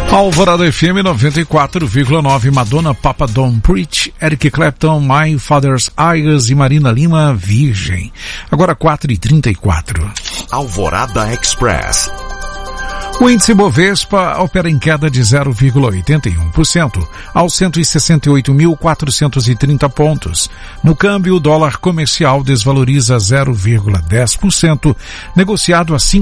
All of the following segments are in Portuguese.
Alvorada FM 94,9, Madonna, Papa Don't Preach, Eric Clapton, My Father's Eyes e Marina Lima, Virgem. Agora 4h34. Alvorada Express. O índice Bovespa opera em queda de 0,81%, aos 168.430 pontos. No câmbio, o dólar comercial desvaloriza 0,10%, negociado a R$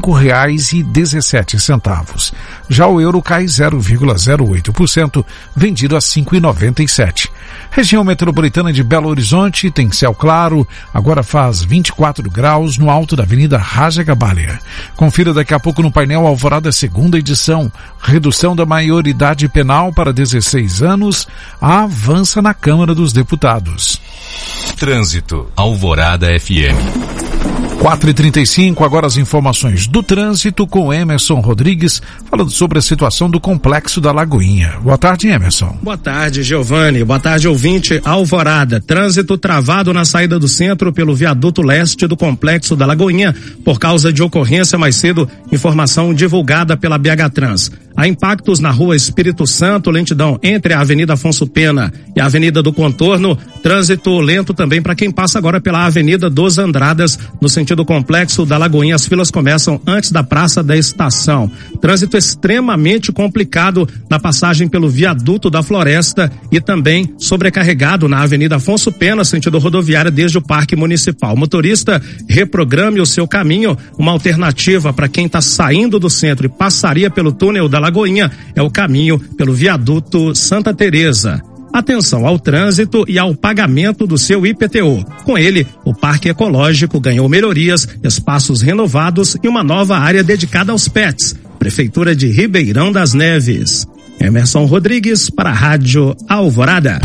5,17. Já o euro cai 0,08%, vendido a R$ 5,97. Região metropolitana de Belo Horizonte tem céu claro, agora faz 24 graus no alto da Avenida Raja Gabalha. Confira daqui a pouco no painel Alvorada segunda edição. Redução da maioridade penal para 16 anos avança na Câmara dos Deputados. Trânsito, Alvorada FM. 4h35, agora as informações do trânsito com Emerson Rodrigues, falando sobre a situação do Complexo da Lagoinha. Boa tarde, Emerson. Boa tarde, Giovanni. Boa tarde, ouvinte. Alvorada. Trânsito travado na saída do centro pelo viaduto leste do Complexo da Lagoinha por causa de ocorrência mais cedo, informação divulgada pela BH Trans. Há impactos na rua Espírito Santo, lentidão entre a Avenida Afonso Pena e a Avenida do Contorno, trânsito lento também para quem passa agora pela Avenida dos Andradas, no sentido Complexo da Lagoinha. As filas começam antes da Praça da Estação. Trânsito extremamente complicado na passagem pelo viaduto da Floresta e também sobrecarregado na Avenida Afonso Pena, sentido rodoviária, desde o Parque Municipal. Motorista, reprograme o seu caminho. Uma alternativa para quem está saindo do centro e passaria pelo túnel da Lagoinha é o caminho pelo viaduto Santa Teresa. Atenção ao trânsito e ao pagamento do seu IPTU. Com ele, o Parque Ecológico ganhou melhorias, espaços renovados e uma nova área dedicada aos pets. Prefeitura de Ribeirão das Neves. Emerson Rodrigues para a Rádio Alvorada.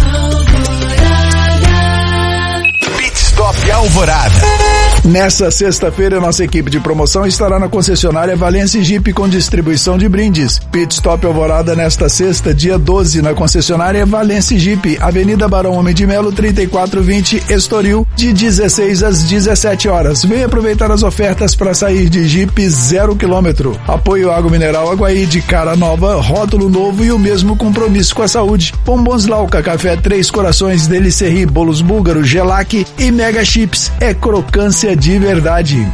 Pit Stop Alvorada. Nessa sexta-feira, nossa equipe de promoção estará na concessionária Valence Jeep com distribuição de brindes. Pit Stop Alvorada nesta sexta, dia 12, na concessionária Valence Jeep, Avenida Barão Homem de Melo, 3420, Estoril, de 16 às 17 horas. Venha aproveitar as ofertas para sair de Jeep 0 km. Apoio Água Mineral Aguaí de cara nova, rótulo novo e o mesmo compromisso com a saúde. Bombons Lauca, Café Três Corações, Delicerie, Bolos Búlgaro, Gelac e Mega Chips. É crocância de verdade.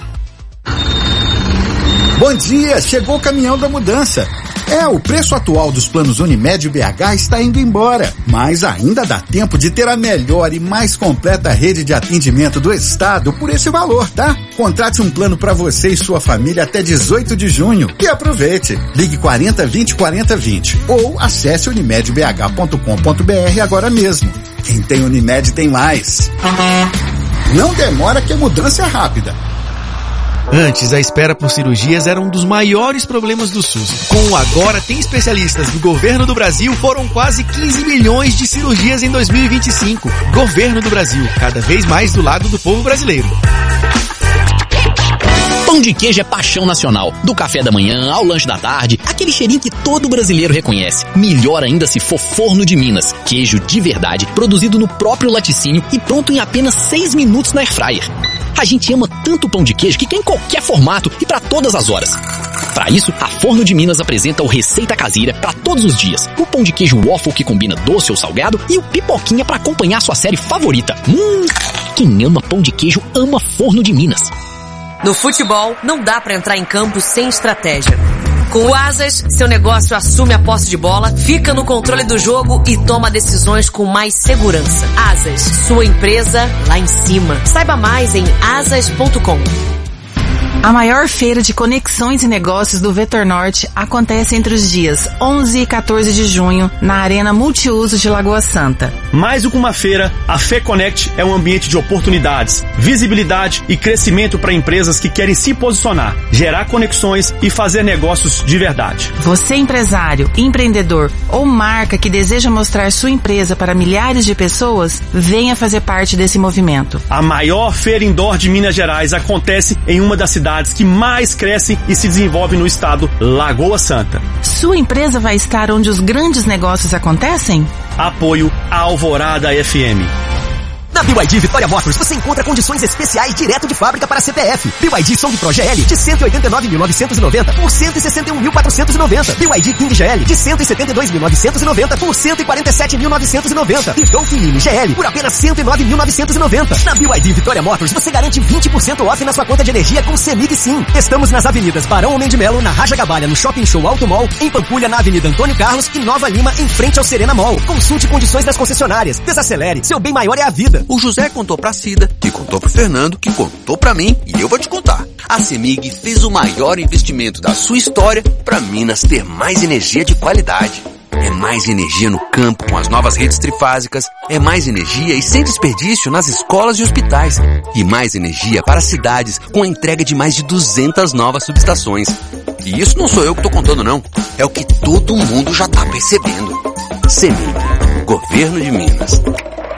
Bom dia, chegou o caminhão da mudança. O preço atual dos planos Unimed BH está indo embora, mas ainda dá tempo de ter a melhor e mais completa rede de atendimento do estado por esse valor, tá? Contrate um plano para você e sua família até 18 de junho e aproveite. Ligue 4020 4020 ou acesse unimedbh.com.br agora mesmo. Quem tem Unimed tem mais. Não demora que a mudança é rápida. Antes, a espera por cirurgias era um dos maiores problemas do SUS. Com o Agora Tem Especialistas do Governo do Brasil, foram quase 15 milhões de cirurgias em 2025. Governo do Brasil, cada vez mais do lado do povo brasileiro. Pão de queijo é paixão nacional. Do café da manhã ao lanche da tarde, aquele cheirinho que todo brasileiro reconhece. Melhor ainda se for Forno de Minas. Queijo de verdade, produzido no próprio laticínio e pronto em apenas 6 minutos na airfryer. A gente ama tanto o pão de queijo que quer em qualquer formato e para todas as horas. Para isso, a Forno de Minas apresenta o Receita Caseira para todos os dias. O pão de queijo waffle que combina doce ou salgado e o pipoquinha para acompanhar sua série favorita. Quem ama pão de queijo ama Forno de Minas. No futebol, não dá para entrar em campo sem estratégia. Com o Asas, seu negócio assume a posse de bola, fica no controle do jogo e toma decisões com mais segurança. Asas, sua empresa lá em cima. Saiba mais em asas.com. A maior feira de conexões e negócios do Vetor Norte acontece entre os dias 11 e 14 de junho na Arena Multiuso de Lagoa Santa. Mais do que uma feira, a FEConnect é um ambiente de oportunidades, visibilidade e crescimento para empresas que querem se posicionar, gerar conexões e fazer negócios de verdade. Você, empresário, empreendedor ou marca que deseja mostrar sua empresa para milhares de pessoas, venha fazer parte desse movimento. A maior feira indoor de Minas Gerais acontece em uma das cidades que mais crescem e se desenvolvem no estado, Lagoa Santa. Sua empresa vai estar onde os grandes negócios acontecem? Apoio Alvorada FM. Na BYD Vitória Motors você encontra condições especiais direto de fábrica para CPF. BYD Song Pro GL de 189.990 por 161.490. BYD King GL de 172.990 por 147.990. E Dolphin Mini GL por apenas 109.990. Na BYD Vitória Motors você garante 20% off na sua conta de energia com CEMIG Sim. Estamos nas avenidas Barão Homem de Melo, na Raja Gabalha, no Shopping Show Alto Mall, em Pampulha, na Avenida Antônio Carlos e Nova Lima, em frente ao Serena Mall. Consulte condições das concessionárias. Desacelere, seu bem maior é a vida. O José contou pra Cida, que contou pro Fernando, que contou pra mim, e eu vou te contar. A CEMIG fez o maior investimento da sua história pra Minas ter mais energia de qualidade. É mais energia no campo com as novas redes trifásicas, é mais energia e sem desperdício nas escolas e hospitais, e mais energia para as cidades com a entrega de mais de 200 novas subestações. E isso não sou eu que tô contando não, é o que todo mundo já tá percebendo. CEMIG, Governo de Minas.